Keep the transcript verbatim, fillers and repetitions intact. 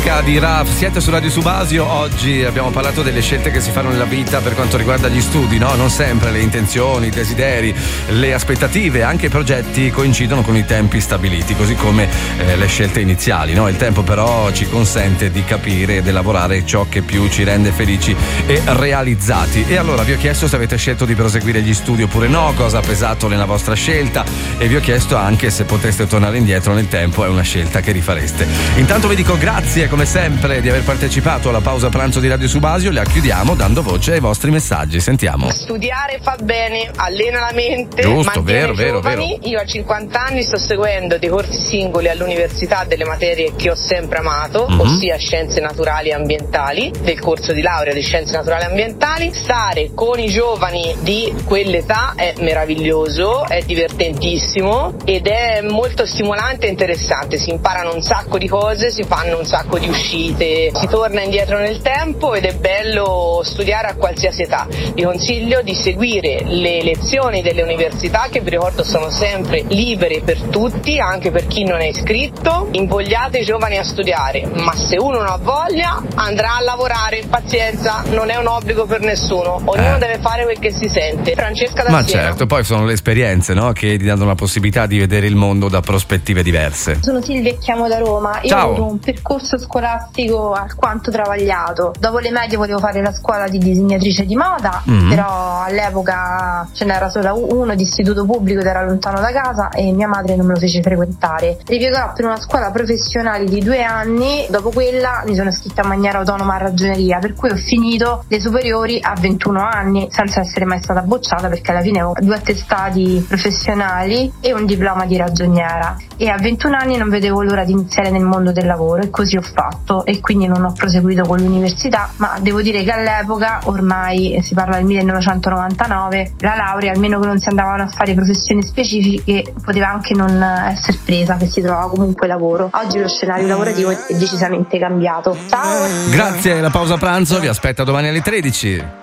musica di Raf, siete su Radio Subasio. Oggi abbiamo parlato delle scelte che si fanno nella vita per quanto riguarda gli studi, no? Non sempre le intenzioni, i desideri, le aspettative, anche i progetti coincidono con i tempi stabiliti, così come eh, le scelte iniziali, no? Il tempo però ci consente di capire e di lavorare ciò che più ci rende felici e realizzati. E allora vi ho chiesto se avete scelto di proseguire gli studi oppure no, cosa ha pesato nella vostra scelta, e vi ho chiesto anche se poteste tornare indietro nel tempo, è una scelta che rifareste. Intanto vi dico grazie come sempre di aver partecipato alla pausa pranzo di Radio Subasio. La chiudiamo dando voce ai vostri messaggi. Sentiamo. Studiare fa bene, allena la mente, giusto, mantiene vero, vero, giovani. vero. Io a cinquanta anni sto seguendo dei corsi singoli all'università delle materie che ho sempre amato, mm-hmm. ossia scienze naturali e ambientali, del corso di laurea di scienze naturali e ambientali. Stare con i giovani di quell'età è meraviglioso, è divertentissimo ed è molto stimolante e interessante. Si imparano un sacco di cose, si fanno un sacco di uscite, si torna indietro nel tempo ed è bello studiare a qualsiasi età. Vi consiglio di seguire le lezioni delle università, che vi ricordo sono sempre libere per tutti, anche per chi non è iscritto. Invogliate i giovani a studiare, ma se uno non ha voglia andrà a lavorare, pazienza, non è un obbligo per nessuno, ognuno eh. deve fare quel che si sente. Francesca da Ma Siena. certo, poi sono le esperienze, no? Che ti danno la possibilità di vedere il mondo da prospettive diverse. Sono Silvia e chiamo da Roma. Io Ciao. ho avuto un percorso scolastico alquanto travagliato. Dopo le medie volevo fare la scuola di disegnatrice di moda, mm-hmm. però all'epoca ce n'era solo uno di istituto pubblico ed era lontano da casa e mia madre non me lo fece frequentare. Ripiegò per una scuola professionale di due anni, dopo quella mi sono iscritta in maniera autonoma a ragioneria, per cui ho finito le superiori a ventuno anni senza essere mai stata bocciata, perché alla fine avevo due attestati professionali e un diploma di ragioniera, e a ventuno anni non vedevo l'ora di iniziare nel mondo del lavoro e così ho fatto, e quindi non ho proseguito con l'università. Ma devo dire che all'epoca, ormai si parla del millenovecentonovantanove, la laurea, almeno che non si andavano a fare professioni specifiche, poteva anche non essere presa, che si trovava comunque lavoro. Oggi lo scenario lavorativo è decisamente cambiato. Ciao! Grazie, la pausa pranzo vi aspetta domani alle tredici.